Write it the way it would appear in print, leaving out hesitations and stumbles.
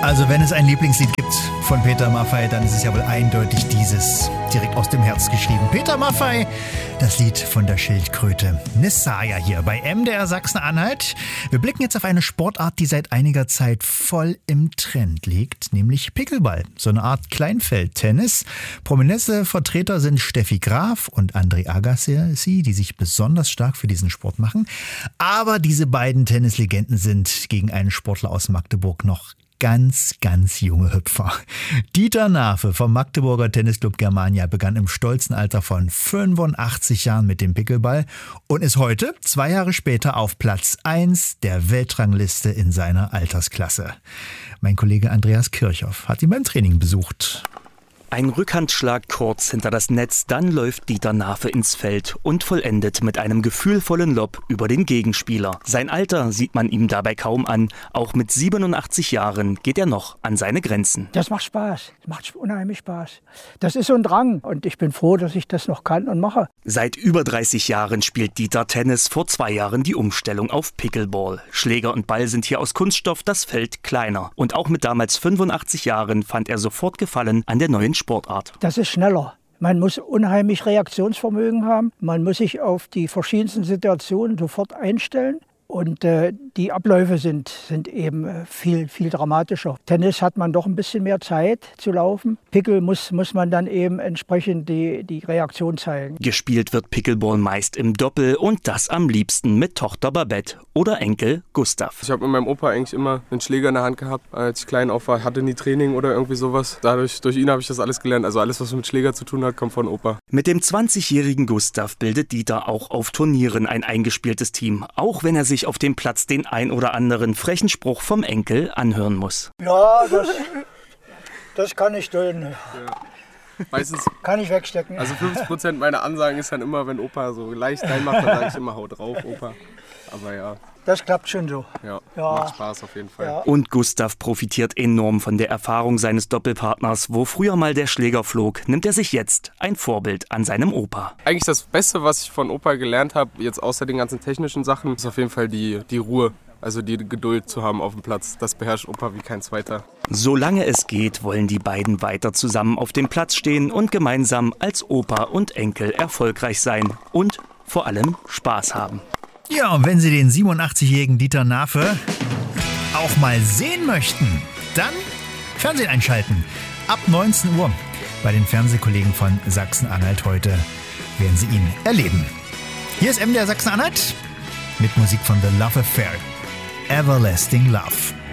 Also wenn es ein Lieblingslied gibt von Peter Maffay, dann ist es ja wohl eindeutig dieses, direkt aus dem Herz geschrieben. Peter Maffay, das Lied von der Schildkröte. Nessaya hier bei MDR Sachsen-Anhalt. Wir blicken jetzt auf eine Sportart, die seit einiger Zeit voll im Trend liegt, nämlich Pickleball. So eine Art Kleinfeldtennis. Prominente Vertreter sind Steffi Graf und André Agassi, die sich besonders stark für diesen Sport machen. Aber diese beiden Tennislegenden sind gegen einen Sportler aus Magdeburg noch ganz junge Hüpfer. Dieter Naafe vom Magdeburger Tennisclub Germania begann im stolzen Alter von 85 Jahren mit dem Pickleball und ist heute, 2 Jahre später, auf Platz 1 der Weltrangliste in seiner Altersklasse. Mein Kollege Andreas Kirchhoff hat ihn beim Training besucht. Ein Rückhandschlag kurz hinter das Netz, dann läuft Dieter Naafe ins Feld und vollendet mit einem gefühlvollen Lob über den Gegenspieler. Sein Alter sieht man ihm dabei kaum an. Auch mit 87 Jahren geht er noch an seine Grenzen. Das macht Spaß, das macht unheimlich Spaß. Das ist so ein Drang und ich bin froh, dass ich das noch kann und mache. Seit über 30 Jahren spielt Dieter Tennis, vor 2 Jahren die Umstellung auf Pickleball. Schläger und Ball sind hier aus Kunststoff, das Feld kleiner. Und auch mit damals 85 Jahren fand er sofort Gefallen an der neuen Sportart. Das ist schneller. Man muss unheimlich Reaktionsvermögen haben. Man muss sich auf die verschiedensten Situationen sofort einstellen. Und die Abläufe sind eben viel dramatischer. Tennis hat man doch ein bisschen mehr Zeit zu laufen. Pickle muss man dann eben entsprechend die Reaktion zeigen. Gespielt wird Pickleball meist im Doppel und das am liebsten mit Tochter Babette oder Enkel Gustav. Ich habe mit meinem Opa eigentlich immer einen Schläger in der Hand gehabt, als ich klein auf war, hatte nie Training oder irgendwie sowas. Durch ihn habe ich das alles gelernt. Also alles, was mit Schläger zu tun hat, kommt von Opa. Mit dem 20-jährigen Gustav bildet Dieter auch auf Turnieren ein eingespieltes Team, auch wenn er sich auf dem Platz den ein oder anderen frechen Spruch vom Enkel anhören muss. Ja, das kann ich tun. Ja. Meistens kann ich wegstecken. Also 50% meiner Ansagen ist dann immer, wenn Opa so leicht reinmacht, dann sage ich immer, hau drauf, Opa. Aber ja. Das klappt schon so. Ja, macht Spaß auf jeden Fall. Ja. Und Gustav profitiert enorm von der Erfahrung seines Doppelpartners. Wo früher mal der Schläger flog, nimmt er sich jetzt ein Vorbild an seinem Opa. Eigentlich das Beste, was ich von Opa gelernt habe, jetzt außer den ganzen technischen Sachen, ist auf jeden Fall die Ruhe. Also die Geduld zu haben auf dem Platz. Das beherrscht Opa wie kein zweiter. Solange es geht, wollen die beiden weiter zusammen auf dem Platz stehen und gemeinsam als Opa und Enkel erfolgreich sein und vor allem Spaß haben. Ja, und wenn Sie den 87-jährigen Dieter Naafe auch mal sehen möchten, dann Fernsehen einschalten. Ab 19 Uhr bei den Fernsehkollegen von Sachsen-Anhalt heute werden Sie ihn erleben. Hier ist MDR Sachsen-Anhalt mit Musik von The Love Affair. Everlasting Love.